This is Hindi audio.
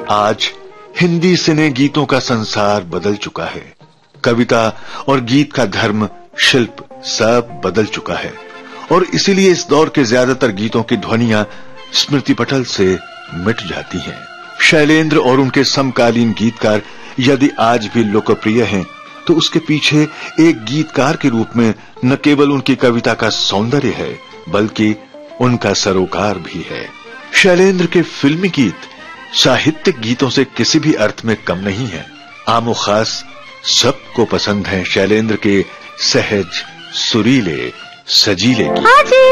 आज हिंदी सिने गीतों का संसार बदल चुका है। कविता और गीत का धर्म, शिल्प सब बदल चुका है और इसीलिए इस दौर के ज्यादातर गीतों की ध्वनियां स्मृति पटल से मिट जाती हैं। शैलेंद्र और उनके समकालीन गीतकार यदि आज भी लोकप्रिय हैं, तो उसके पीछे एक गीतकार के रूप में न केवल उनकी कविता का सौंदर्य है, बल्कि उनका सरोकार भी है। शैलेंद्र के फिल्मी गीत साहित्यिक गीतों से किसी भी अर्थ में कम नहीं है। आमो खास सबको पसंद है शैलेंद्र के सहज, सुरीले, सजीले गीत।